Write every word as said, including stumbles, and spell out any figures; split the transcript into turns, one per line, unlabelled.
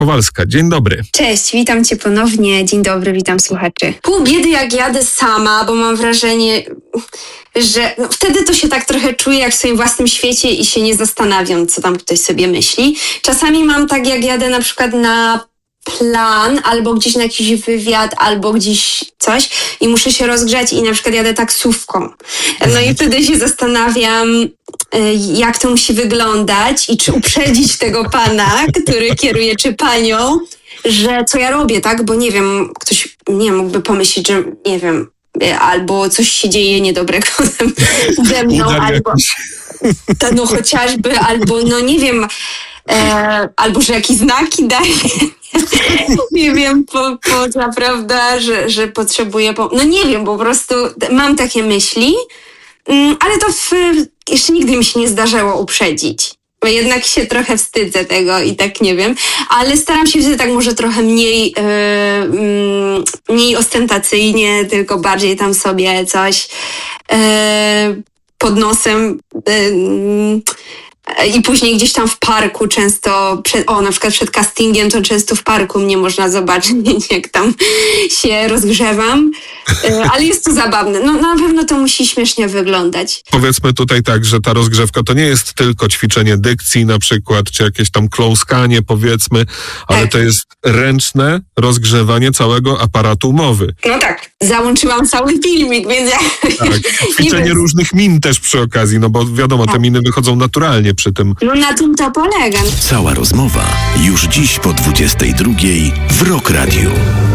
Kowalska. Dzień dobry.
Cześć, witam cię ponownie. Dzień dobry, witam słuchaczy.
Pół biedy jak jadę sama, bo mam wrażenie, że no, wtedy to się tak trochę czuję jak w swoim własnym świecie i się nie zastanawiam, co tam ktoś sobie myśli. Czasami mam tak, jak jadę na przykład na plan, albo gdzieś na jakiś wywiad, albo gdzieś coś i muszę się rozgrzać i na przykład jadę taksówką. No i wtedy się zastanawiam, jak to musi wyglądać i czy uprzedzić tego pana, który kieruje, czy panią, że co ja robię, tak? Bo nie wiem, ktoś nie mógłby pomyśleć, że nie wiem, albo coś się dzieje niedobrego ze mną, albo no chociażby, albo no nie wiem, e, albo że jakieś znaki daje. Nie wiem, po, po naprawdę, że, że potrzebuję... Po... No nie wiem, po prostu mam takie myśli, ale to w, jeszcze nigdy mi się nie zdarzyło uprzedzić. Bo jednak się trochę wstydzę tego i tak nie wiem, ale staram się wtedy tak może trochę mniej, yy, mniej ostentacyjnie, tylko bardziej tam sobie coś yy, pod nosem... Yy, I później gdzieś tam w parku często, przed, o na przykład przed castingiem, to często w parku mnie można zobaczyć, jak tam się rozgrzewam, ale jest to zabawne. No na pewno to musi śmiesznie wyglądać.
Powiedzmy tutaj tak, że ta rozgrzewka to nie jest tylko ćwiczenie dykcji na przykład, czy jakieś tam kląskanie powiedzmy, ale
tak.
To jest ręczne rozgrzewanie całego aparatu mowy.
No tak, załączyłam cały filmik, więc ja...
Tak, ćwiczenie różnych min też przy okazji, no bo wiadomo, te miny wychodzą naturalnie przy tym.
No na tym to polega.
Cała rozmowa już dziś po dwudziestej drugiej w Rock Radio.